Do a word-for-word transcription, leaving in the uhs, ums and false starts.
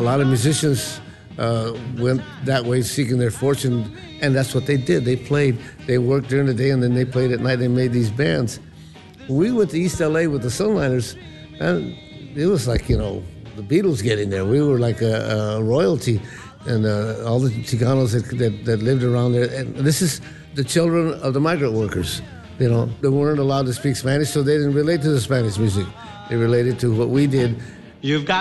lot of musicians uh, went that way seeking their fortune, and that's what they did. They played, they worked during the day, and then they played at night. They made these bands. We went to East L A with the Sunliners, and it was like, you know, the Beatles getting there. We were like a, a royalty, and uh, all the Chicanos that, that, that lived around there. And this is the children of the migrant workers. You know, they weren't allowed to speak Spanish, so they didn't relate to the Spanish music. They related to what we did. You've got